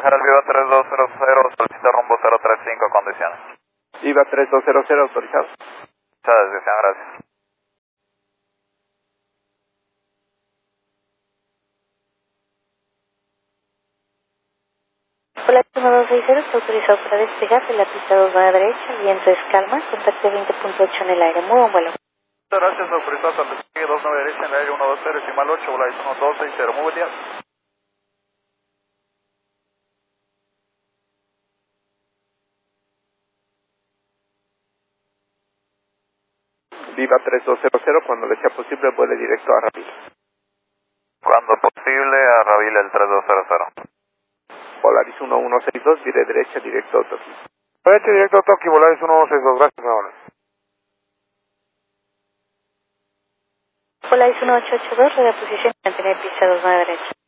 General Viva 3200, solicita rumbo 035, condiciones. Viva 3200, autorizado. Muchas descripción, gracias. Hola, 1260, está autorizado para despegar de la pista 2 a la derecha, viento es calma, contacto 20.8 en el aire, muy buen vuelo. Muchas gracias, autorizado al despegue 29 derecha en el aire 120, decimal 8, Volaris 1260, muy buen día. Viva 3200, cuando le sea posible, vuele directo a Ravil. Cuando posible, a Ravil el 3200. Volaris 1162, vire derecha, directo a Tokio. Derecha, directo a Tokio, Volaris 1162, gracias, muy amable. Hola, 1882, reposición, mantener pista 2 a la derecha.